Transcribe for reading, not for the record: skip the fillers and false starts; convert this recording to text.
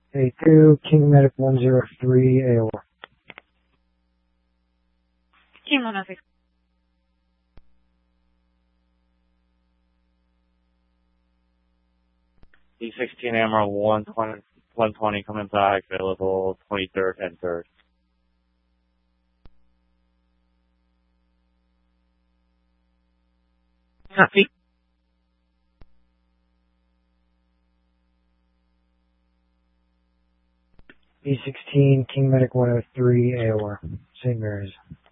A2, King Medic 103, AOR. King 106. D16 Emerald 120 coming back, available 23rd and 3rd. Copy. D16, King Medic 103, AOR, St. Mary's.